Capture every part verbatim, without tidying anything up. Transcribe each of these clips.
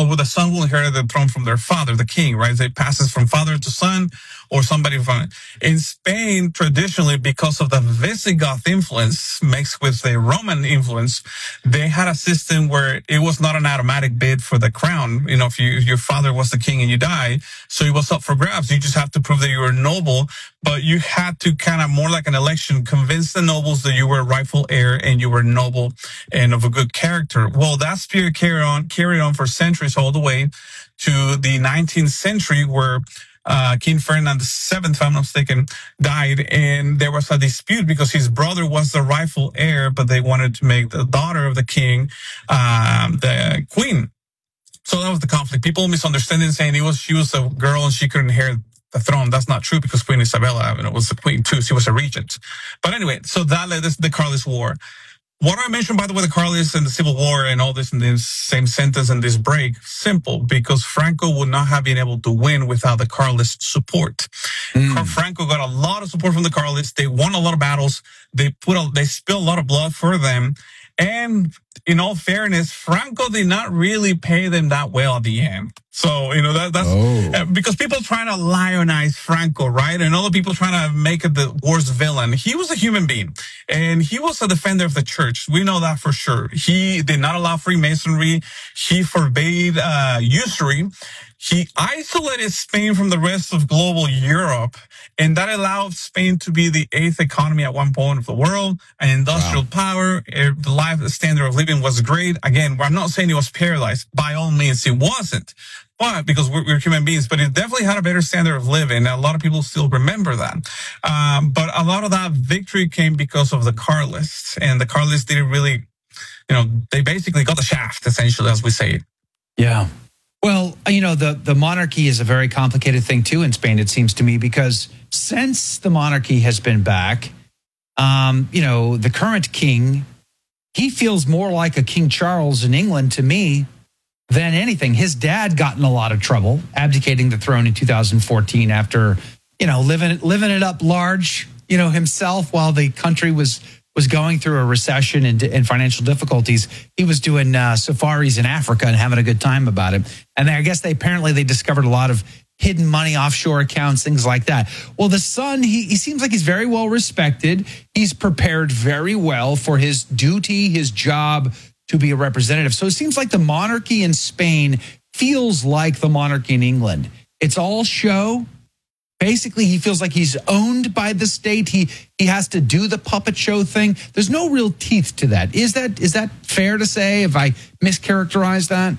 or the son will inherit the throne from their father, the king, right? It passes from father to son or somebody from it. In Spain, traditionally, because of the Visigoth influence mixed with the Roman influence, they had a system where it was not an automatic bid for the crown. You know, if you, if your father was the king and you die, so it was up for grabs. You just have to prove that you were noble, but you had to kind of more like an election, convince the nobles that you were a rightful heir and you were noble and of a good character. Well, that spirit carried on, carried on for centuries all the way to the nineteenth century where Uh, King Ferdinand the Seventh, if I'm not mistaken, died, and there was a dispute because his brother was the rightful heir, but they wanted to make the daughter of the king um, the queen. So that was the conflict. People misunderstanding, saying it was she was a girl and she couldn't inherit the throne. That's not true because Queen Isabella, you know, was the queen too. She was a regent. But anyway, so that led us to the Carlist War. What I mentioned, by the way, the Carlists and the Civil War and all this in the same sentence and this break, simple, because Franco would not have been able to win without the Carlist support. Mm. Franco got a lot of support from the Carlists. They won a lot of battles. They put a, they spilled a lot of blood for them. And in all fairness, Franco did not really pay them that well at the end. So, you know, that, that's oh. because people trying to lionize Franco, right? And other people trying to make it the worst villain. He was a human being and he was a defender of the church. We know that for sure. He did not allow Freemasonry. He forbade uh, usury. He isolated Spain from the rest of global Europe, and that allowed Spain to be the eighth economy at one point of the world, an industrial wow. power. The life the standard of living was great. Again, I'm not saying it was paradise. By all means, it wasn't. But because we're, we're human beings, but it definitely had a better standard of living. A lot of people still remember that. Um, but a lot of that victory came because of the Carlists, and the Carlists didn't really, you know, they basically got the shaft, essentially, as we say. Yeah. Well, you know, the, the monarchy is a very complicated thing, too, in Spain, it seems to me, because since the monarchy has been back, um, you know, the current king, he feels more like a King Charles in England to me than anything. His dad got in a lot of trouble, abdicating the throne in two thousand fourteen after, you know, living, living it up large, you know, himself while the country was was going through a recession and, and financial difficulties. He was doing uh, safaris in Africa and having a good time about it. And they, I guess they apparently they discovered a lot of hidden money, offshore accounts, things like that. Well, the son, he, he seems like he's very well respected. He's prepared very well for his duty, his job to be a representative. So it seems like the monarchy in Spain feels like the monarchy in England. It's all show. Basically, he feels like he's owned by the state. He he has to do the puppet show thing. There's no real teeth to that. Is that is that fair to say? Have I mischaracterized that?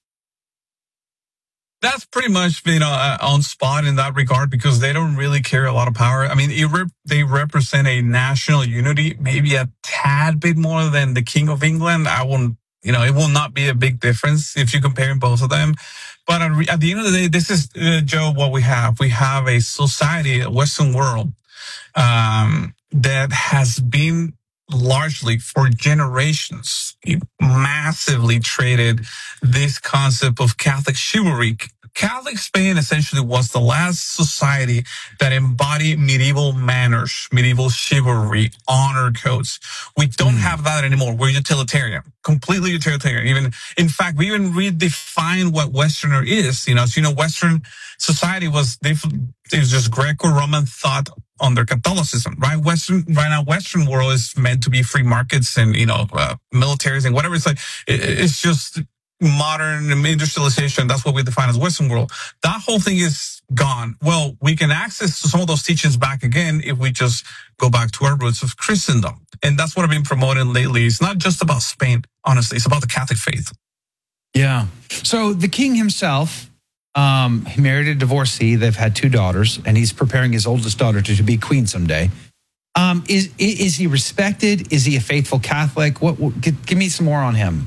That's pretty much, you know, uh, on spot in that regard, because they don't really carry a lot of power. I mean, it rep- they represent a national unity, maybe a tad bit more than the King of England. I won't, you know, it will not be a big difference if you compare both of them. But at the end of the day, this is, uh, Joe, what we have. We have a society, a Western world, um, that has been largely for generations massively traded this concept of Catholic chivalry. Catholic Spain essentially was the last society that embodied medieval manners, medieval chivalry, honor codes. We don't mm. have that anymore. We're utilitarian, completely utilitarian. Even, in fact, we even redefine what Westerner is. You know, so, you know, Western society was, it was just Greco-Roman thought under Catholicism, right? Western, right now, Western world is meant to be free markets and, you know, uh, militaries and whatever. It's like, it, it's just modern industrialization. That's what we define as Western world. That whole thing is gone. Well, we can access some of those teachings back again if we just go back to our roots of Christendom. And that's what I've been promoting lately. It's not just about Spain, honestly. It's about the Catholic faith. Yeah. So the king himself, um, he married a divorcee. They've had two daughters, and he's preparing his oldest daughter to, to be queen someday. Um, is is he respected? Is he a faithful Catholic? What? what give, give me some more on him.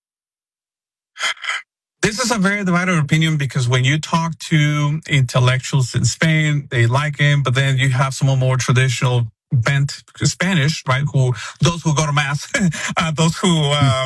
This is a very divided opinion, because when you talk to intellectuals in Spain, they like him, but then you have some more traditional bent Spanish, right? Who those who go to mass, uh, those who um, uh,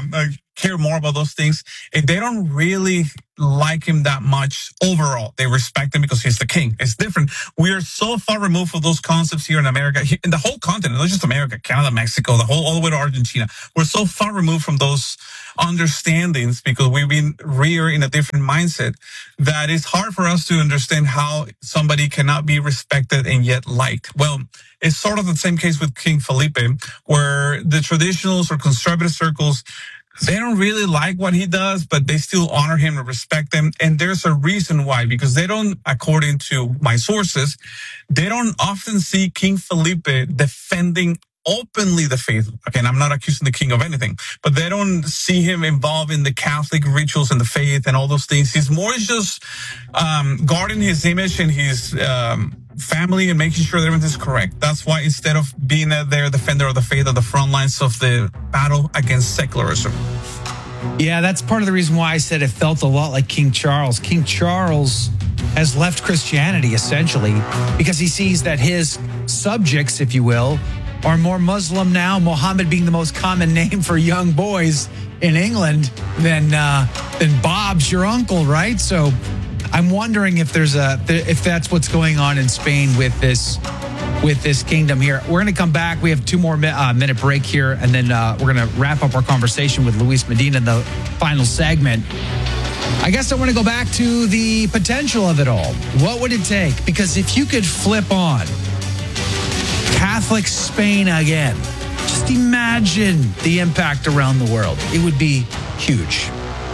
care more about those things, and they don't really like him that much overall. They respect him because he's the king. It's different. We are so far removed from those concepts here in America, in the whole continent, not just America, Canada, Mexico, the whole, all the way to Argentina. We're so far removed from those understandings because we've been reared in a different mindset that it's hard for us to understand how somebody cannot be respected and yet liked. Well, it's sort of the same case with King Felipe, where the traditionals or conservative circles, they don't really like what he does, but they still honor him and respect him. And there's a reason why, because they don't, according to my sources, they don't often see King Felipe defending openly the faith. Again, I'm not accusing the king of anything, but they don't see him involved in the Catholic rituals and the faith and all those things. He's more just um, guarding his image and his um, family and making sure that everything's correct. That's why instead of being a, their defender of the faith at the front lines of the battle against secularism. Yeah, that's part of the reason why I said it felt a lot like King Charles. King Charles has left Christianity essentially because he sees that his subjects, if you will, are more Muslim now, Mohammed being the most common name for young boys in England than uh, than Bob's your uncle, right? So I'm wondering if there's a if that's what's going on in Spain with this with this kingdom here. We're going to come back. We have two more uh, minute break here, and then uh, we're going to wrap up our conversation with Luis Medina in the final segment. I guess I want to go back to the potential of it all. What would it take? Because if you could flip on Catholic Spain again, just imagine the impact around the world. It would be huge.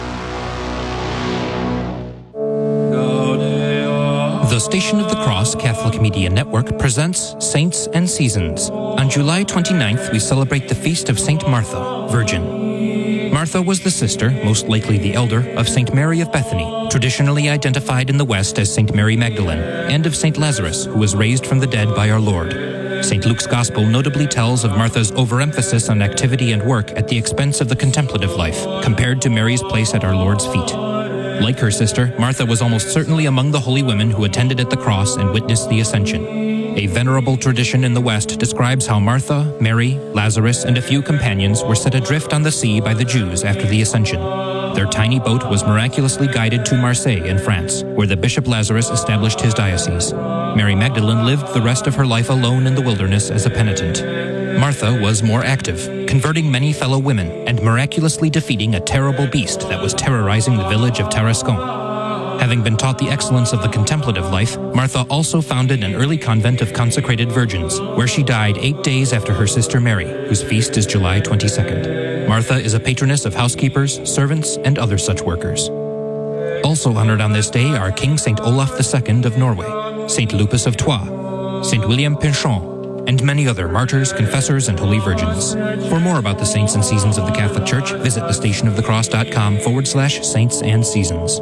The Station of the Cross Catholic Media Network presents Saints and Seasons. On July twenty-ninth, we celebrate the feast of Saint Martha, Virgin. Martha was the sister, most likely the elder, of Saint Mary of Bethany, traditionally identified in the West as Saint Mary Magdalene, and of Saint Lazarus, who was raised from the dead by our Lord. Saint Luke's Gospel notably tells of Martha's overemphasis on activity and work at the expense of the contemplative life, compared to Mary's place at our Lord's feet. Like her sister, Martha was almost certainly among the holy women who attended at the cross and witnessed the Ascension. A venerable tradition in the West describes how Martha, Mary, Lazarus, and a few companions were set adrift on the sea by the Jews after the Ascension. Their tiny boat was miraculously guided to Marseille in France, where the Bishop Lazarus established his diocese. Mary Magdalene lived the rest of her life alone in the wilderness as a penitent. Martha was more active, converting many fellow women and miraculously defeating a terrible beast that was terrorizing the village of Tarascon. Having been taught the excellence of the contemplative life, Martha also founded an early convent of consecrated virgins, where she died eight days after her sister Mary, whose feast is July twenty-second. Martha is a patroness of housekeepers, servants, and other such workers. Also honored on this day are King Saint Olaf the Second of Norway, Saint Lupus of Troyes, Saint William Pinchon, and many other martyrs, confessors, and holy virgins. For more about the saints and seasons of the Catholic Church, visit thestationofthecross.com forward slash saints and seasons.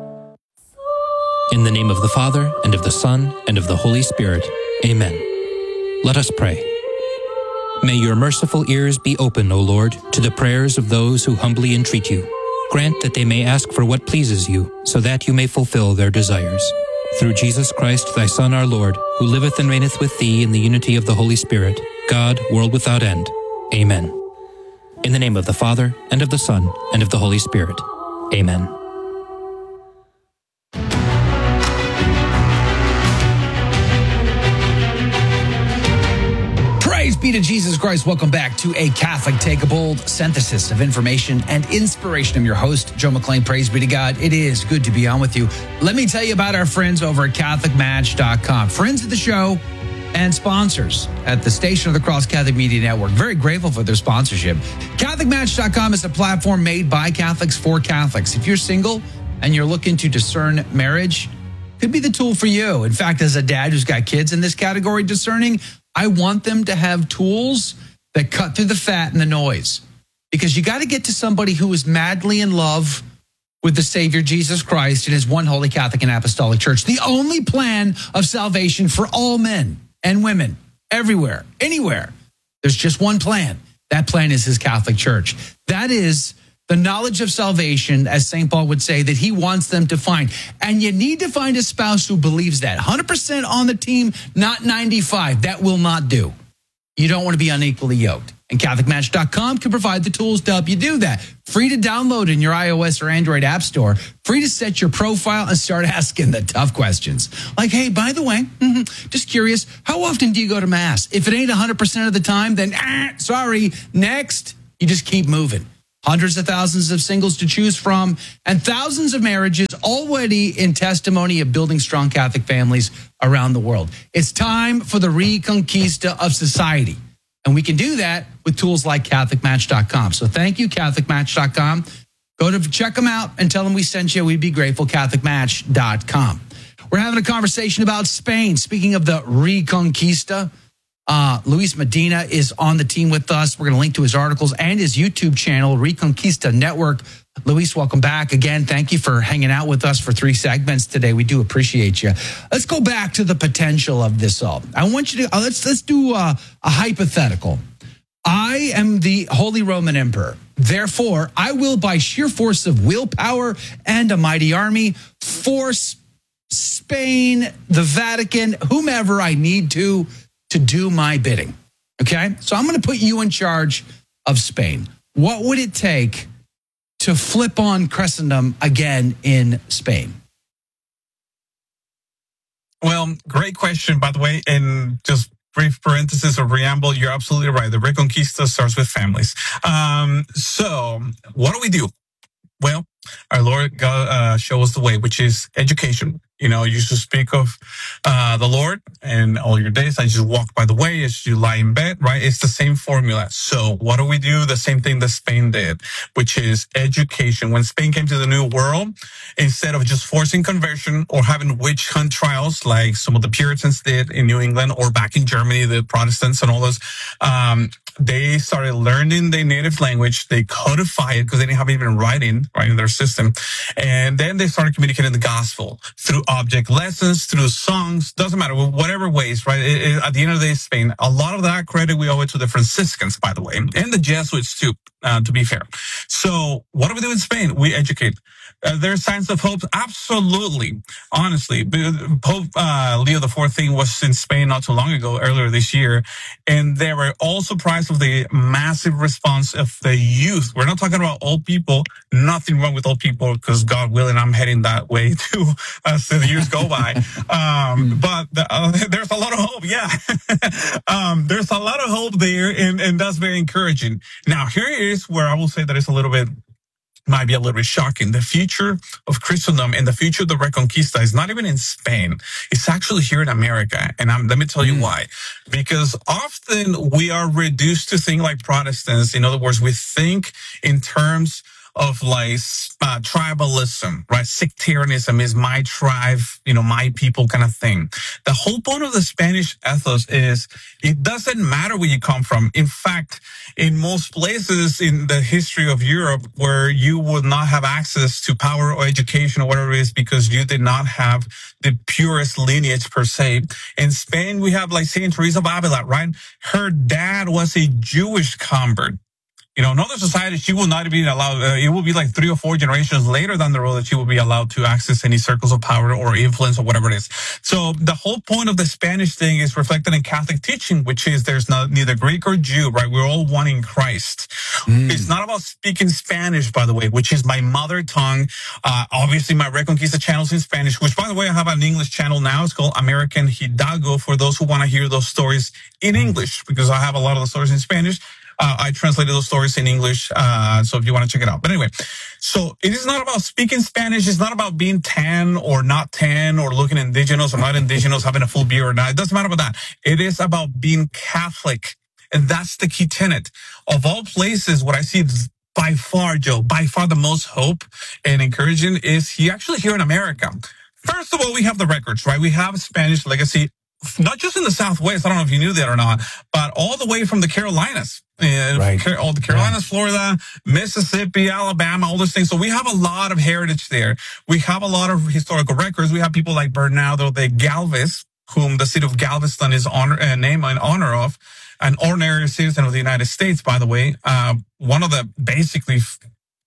In the name of the Father, and of the Son, and of the Holy Spirit. Amen. Let us pray. May your merciful ears be open, O Lord, to the prayers of those who humbly entreat you. Grant that they may ask for what pleases you, so that you may fulfill their desires. Through Jesus Christ, thy Son, our Lord, who liveth and reigneth with thee in the unity of the Holy Spirit, God, world without end. Amen. In the name of the Father, and of the Son, and of the Holy Spirit. Amen. Praise be to Jesus Christ. Welcome back to A Catholic Take a Bold, synthesis of information and inspiration. I'm your host, Joe McLean. Praise be to God. It is good to be on with you. Let me tell you about our friends over at Catholic Match dot com. Friends of the show and sponsors at the Station of the Cross Catholic Media Network. Very grateful for their sponsorship. Catholic Match dot com is a platform made by Catholics for Catholics. If you're single and you're looking to discern marriage, could be the tool for you. In fact, as a dad who's got kids in this category discerning, I want them to have tools that cut through the fat and the noise, because you got to get to somebody who is madly in love with the Savior Jesus Christ and his one holy Catholic and Apostolic Church, the only plan of salvation for all men and women everywhere, anywhere. There's just one plan. That plan is his Catholic Church. That is the knowledge of salvation, as Saint Paul would say, that he wants them to find. And you need to find a spouse who believes that. one hundred percent on the team, not ninety-five. That will not do. You don't want to be unequally yoked. And Catholic Match dot com can provide the tools to help you do that. Free to download in your iOS or Android app store. Free to set your profile and start asking the tough questions. Like, hey, by the way, just curious, how often do you go to Mass? If it ain't one hundred percent of the time, then ah, sorry, next. You just keep moving. Hundreds of thousands of singles to choose from, and thousands of marriages already in testimony of building strong Catholic families around the world. It's time for the Reconquista of society. And we can do that with tools like Catholic Match dot com. So thank you, Catholic Match dot com. Go to check them out and tell them we sent you. We'd be grateful, Catholic Match dot com. We're having a conversation about Spain. Speaking of the Reconquista, uh, Luis Medina is on the team with us. We're going to link to his articles and his YouTube channel, Reconquista Network. Luis, welcome back again. Thank you for hanging out with us for three segments today. We do appreciate you. Let's go back to the potential of this all. I want you to uh, let's let's do a, a hypothetical. I am the Holy Roman Emperor. Therefore, I will, by sheer force of willpower and a mighty army, force Spain, the Vatican, whomever I need to, to do my bidding. Okay? So I'm going to put you in charge of Spain. What would it take to flip on Christendom again in Spain? Well, great question, by the way. And just brief parenthesis or preamble, you're absolutely right. The Reconquista starts with families. Um, so what do we do? Well, our Lord God uh, show us the way, which is education. You know, you should speak of uh, the Lord and all your days. I just walk by the way as you lie in bed, right? It's the same formula. So what do we do? The same thing that Spain did, which is education. When Spain came to the New World, instead of just forcing conversion or having witch hunt trials like some of the Puritans did in New England or back in Germany, the Protestants and all those, um, they started learning their native language. They codify it because they didn't have even writing, right, in their system. And then they started communicating the gospel through object lessons, through songs, doesn't matter, whatever ways, right? It, it, at the end of the day, Spain, a lot of that credit we owe it to the Franciscans, by the way, and the Jesuits too, uh, to be fair. So what do we do in Spain? We educate. Uh, there are signs of hope? Absolutely. Honestly, Pope uh, Leo the fourteenth was in Spain not too long ago, earlier this year, and they were all surprised of the massive response of the youth. We're not talking about old people. Nothing wrong with old people, because God willing, I'm heading that way too as the years go by. Um, but the, uh, there's a lot of hope. Yeah. um, there's a lot of hope there, and, and that's very encouraging. Now, here is where I will say that it's a little bit might be a little bit shocking. The future of Christendom and the future of the Reconquista is not even in Spain. It's actually here in America. And I'm, let me tell you mm. why. Because often we are reduced to think like Protestants. In other words, we think in terms of like uh, tribalism, right? Sectarianism is my tribe, you know, my people kind of thing. The whole point of the Spanish ethos is it doesn't matter where you come from. In fact, in most places in the history of Europe where you would not have access to power or education or whatever it is because you did not have the purest lineage per se. In Spain, we have like Saint Teresa of Avila, right? Her dad was a Jewish convert. You know, in other societies, she will not be allowed, uh, it will be like three or four generations later down the road that she will be allowed to access any circles of power or influence or whatever it is. So the whole point of the Spanish thing is reflected in Catholic teaching, which is there's not, neither Greek or Jew, right? We're all one in Christ. Mm. It's not about speaking Spanish, by the way, which is my mother tongue. Uh, obviously, my Reconquista channel's in Spanish, which, by the way, I have an English channel now. It's called American Hidalgo for those who want to hear those stories in English, because I have a lot of the stories in Spanish. Uh, I translated those stories in English, uh, so if you want to check it out. But anyway, so it is not about speaking Spanish. It's not about being tan or not tan or looking indigenous or not indigenous, having a full beard or not. It doesn't matter about that. It is about being Catholic. And that's the key tenet. Of all places, what I see by far, Joe, by far the most hope and encouraging is he actually here in America. First of all, we have the records, right? We have Spanish legacy, not just in the Southwest. I don't know if you knew that or not, but all the way from the Carolinas. And right. all the Carolinas, yeah. Florida, Mississippi, Alabama, all those things. So we have a lot of heritage there. We have a lot of historical records. We have people like Bernardo de Galvez, whom the city of Galveston is honor, uh, named in honor of, an ordinary citizen of the United States, by the way. Uh, one of the basically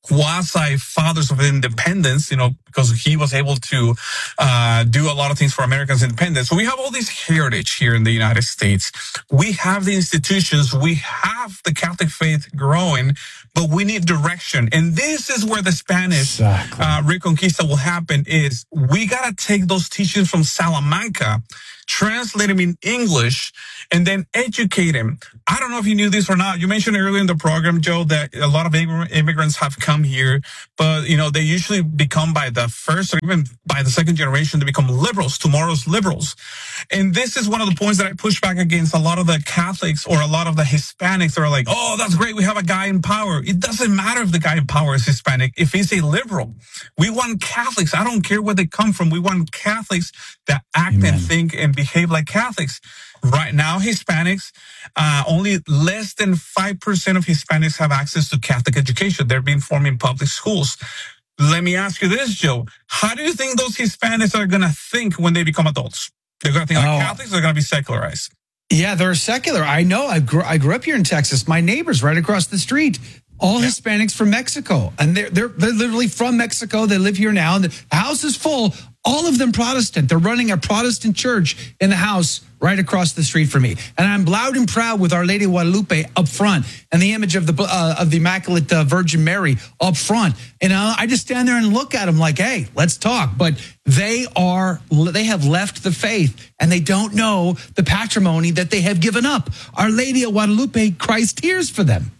quasi fathers of independence, you know, because he was able to uh, do a lot of things for Americans' independence. So we have all this heritage here in the United States. We have the institutions. We have the Catholic faith growing, but we need direction. And this is where the Spanish exactly. uh, Reconquista will happen is we got to take those teachings from Salamanca, translate them in English, and then educate them. I don't know if you knew this or not. You mentioned earlier in the program, Joe, that a lot of immigrants have come here, but, you know, they usually become by the first or even by the second generation, they become liberals, tomorrow's liberals. And this is one of the points that I push back against a lot of the Catholics or a lot of the Hispanics that are like, oh, that's great, we have a guy in power. It doesn't matter if the guy in power is Hispanic, if he's a liberal. We want Catholics. I don't care where they come from. We want Catholics that act Amen. and think and behave like Catholics. Right now, Hispanics, uh, only less than five percent of Hispanics have access to Catholic education. They're being formed in public schools. Let me ask you this, Joe. How do you think those Hispanics are going to think when they become adults? They're going to think like oh. Catholics, or they're going to be secularized? Yeah, they're secular. I know. I grew, I grew up here in Texas. My neighbors right across the street, all yeah. Hispanics from Mexico. And they're, they're, they're literally from Mexico. They live here now. And the house is full. All of them Protestant. They're running a Protestant church in the house right across the street from me. And I'm loud and proud with Our Lady of Guadalupe up front and the image of the uh, of the Immaculate uh, Virgin Mary up front. And uh, I just stand there and look at them like, hey, let's talk. But they are, they have left the faith and they don't know the patrimony that they have given up. Our Lady of Guadalupe cries tears for them.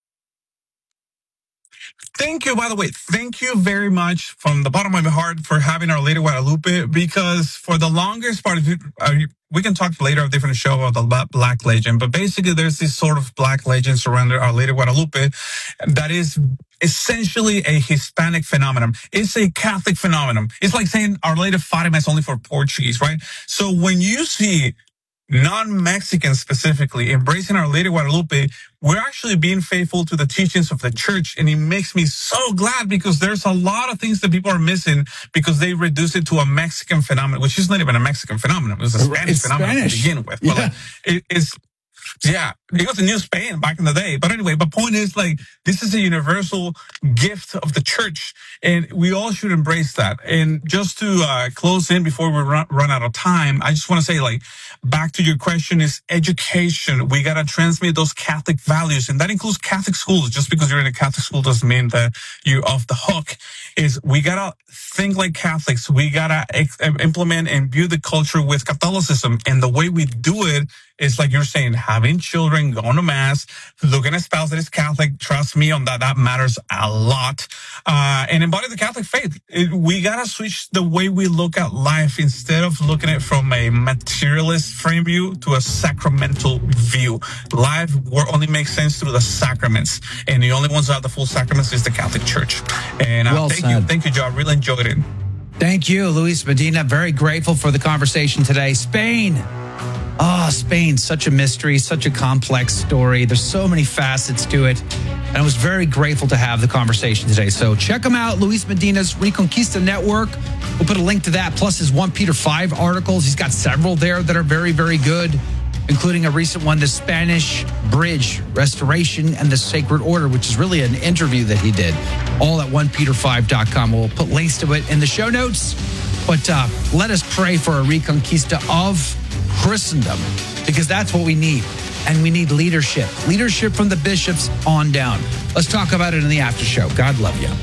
Thank you, by the way, thank you very much from the bottom of my heart for having Our Lady of Guadalupe, because for the longest part of it, uh, we can talk later of a different show about the Black Legend, but basically there's this sort of Black legend surrounding Our Lady of Guadalupe that is essentially a Hispanic phenomenon. It's a Catholic phenomenon. It's like saying Our Lady of Fatima is only for Portuguese, right? So when you see non-Mexicans specifically embracing Our Lady of Guadalupe, we're actually being faithful to the teachings of the church. And it makes me so glad, because there's a lot of things that people are missing because they reduce it to a Mexican phenomenon, which is not even a Mexican phenomenon. It was a Spanish it's phenomenon Spanish. to begin with. Yeah. But like, it, it's, yeah, it was a New Spain back in the day. But anyway, the point is, like, this is a universal gift of the church, and we all should embrace that. And just to uh, close in before we run, run out of time, I just want to say, like, back to your question is education. We got to transmit those Catholic values, and that includes Catholic schools. Just because you're in a Catholic school doesn't mean that you're off the hook. Is we got to think like Catholics. We got to ex- implement and view the culture with Catholicism. And the way we do it is, like you're saying, having children, going to Mass, looking at a spouse that is Catholic. Trust me on that. That matters a lot. Uh, and embody the Catholic faith. It, we got to switch the way we look at life. Instead of looking at it from a materialist frame view to a sacramental view. Life only makes sense through the sacraments. And the only ones that have the full sacraments is the Catholic Church. And uh, well thank said. you. Thank you, Joe. I really enjoyed it. Thank you, Luis Medina. Very grateful for the conversation today. Spain. Ah, oh, Spain, such a mystery, such a complex story. There's so many facets to it. And I was very grateful to have the conversation today. So check him out, Luis Medina's Reconquista Network. We'll put a link to that, plus his First Peter five articles. He's got several there that are very, very good, including a recent one, The Spanish Bridge Restoration and the Sacred Order, which is really an interview that he did, all at one peter five dot com. We'll put links to it in the show notes. But uh, let us pray for a Reconquista of Christendom, because that's what we need. And we need leadership. Leadership from the bishops on down. Let's talk about it in the after show. God love you.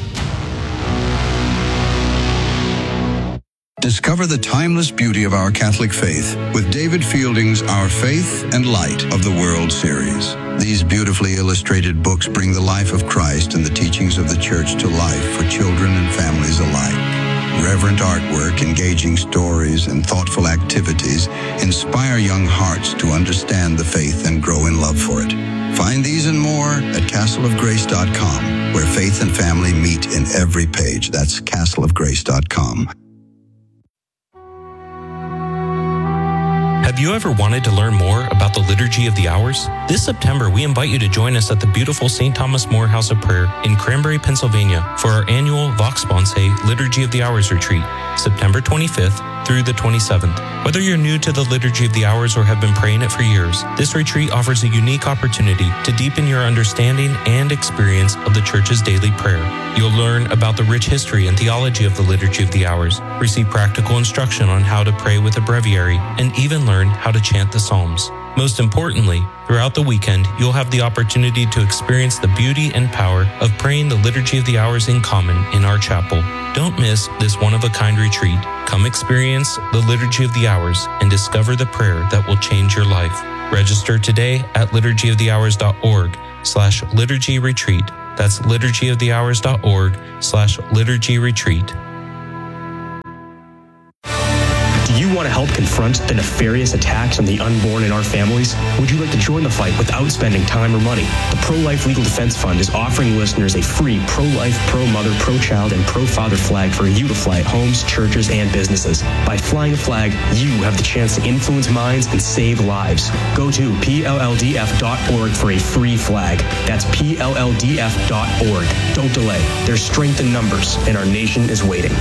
Discover the timeless beauty of our Catholic faith with David Fielding's Our Faith and Light of the World series. These beautifully illustrated books bring the life of Christ and the teachings of the Church to life for children and families alike. Reverent artwork, engaging stories, and thoughtful activities inspire young hearts to understand the faith and grow in love for it. Find these and more at castle of grace dot com, where faith and family meet in every page. That's castle of grace dot com. Have you ever wanted to learn more about the Liturgy of the Hours? This September, we invite you to join us at the beautiful Saint Thomas More House of Prayer in Cranberry, Pennsylvania for our annual Vox Sponsae Liturgy of the Hours retreat, September twenty-fifth through the twenty-seventh. Whether you're new to the Liturgy of the Hours or have been praying it for years, this retreat offers a unique opportunity to deepen your understanding and experience of the Church's daily prayer. You'll learn about the rich history and theology of the Liturgy of the Hours, receive practical instruction on how to pray with a breviary, and even learn how to chant the Psalms. Most importantly, throughout the weekend, you'll have the opportunity to experience the beauty and power of praying the Liturgy of the Hours in common in our chapel. Don't miss this one-of-a-kind retreat. Come experience the Liturgy of the Hours and discover the prayer that will change your life. Register today at liturgyofthehours.org slash liturgy retreat. That's liturgyofthehours.org slash liturgy retreat. Do you want to help confront the nefarious attacks on the unborn in our families? Would you like to join the fight without spending time or money? The Pro-Life Legal Defense Fund is offering listeners a free pro-life, pro-mother, pro-child, and pro-father flag for you to fly at homes, churches, and businesses. By flying a flag, you have the chance to influence minds and save lives. Go to P L L D F dot org for a free flag. That's P L L D F dot org. Don't delay. There's strength in numbers, and our nation is waiting.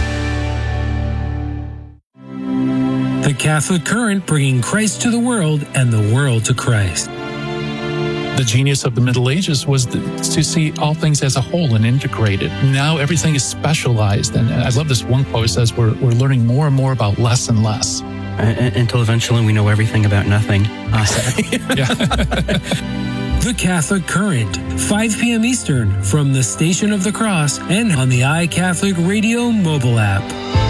The Catholic Current, bringing Christ to the world and the world to Christ. The genius of the Middle Ages was to see all things as a whole and integrated. Now everything is specialized. And I love this one quote that says we're, we're learning more and more about less and less. Uh, until eventually we know everything about nothing. Uh, The Catholic Current, five p.m. Eastern, from the Station of the Cross and on the iCatholic Radio mobile app.